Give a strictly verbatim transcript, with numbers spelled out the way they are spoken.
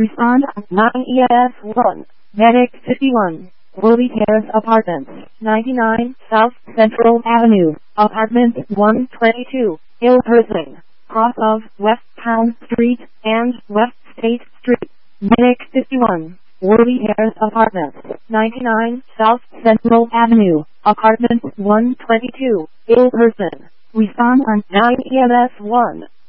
Respond nine E S one. Medic fifty-one. Woolly Terrace Apartments, ninety-nine South Central Avenue, Apartment one twenty-two, Ilpersing, cross of West Town Street and West State Street. Medic fifty-one. Woolly Terrace Apartments, ninety-nine South Central Avenue, Apartment one twenty-two, Ilpersing. Respond on nine E M S one.